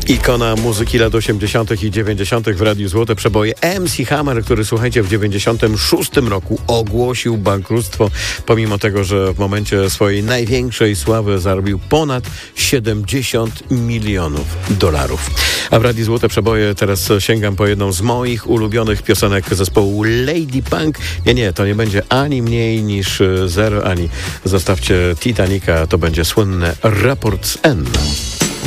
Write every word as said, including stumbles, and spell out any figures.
Ikona muzyki lat osiemdziesiątych i dziewięćdziesiątych w Radiu Złote Przeboje. M C Hammer, który, słuchajcie, w dziewięćdziesiątym szóstym roku ogłosił bankructwo, pomimo tego, że w momencie swojej największej sławy zarobił ponad siedemdziesiąt milionów dolarów. A w Radiu Złote Przeboje teraz sięgam po jedną z moich ulubionych piosenek zespołu Lady Punk. Nie, nie, to nie będzie ani mniej niż zero, ani zostawcie Titanica, to będzie słynne Raport z N.